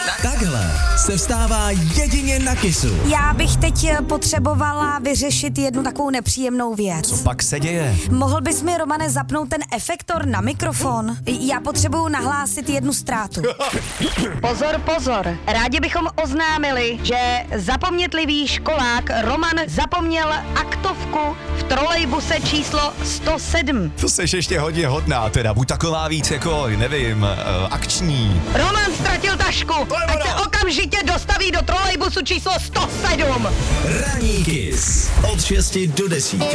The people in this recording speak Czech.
Takhle se vstává jedině na Kissu. Já bych teď potřebovala vyřešit jednu takovou nepříjemnou věc. Co pak se děje? Mohl bys mi, Romane, zapnout ten efektor na mikrofon? Já potřebuju nahlásit jednu ztrátu. Pozor, pozor. Rádi bychom oznámili, že zapomnětlivý školák Roman zapomněl aktovku v trolejbuse číslo 107. To seš ještě hodně hodná, teda buď taková víc jako, nevím, akční. Roman ztratil tašku, ať se okamžitě dostaví do trolejbusu číslo 107. Ranní Kiss od 6 do 10.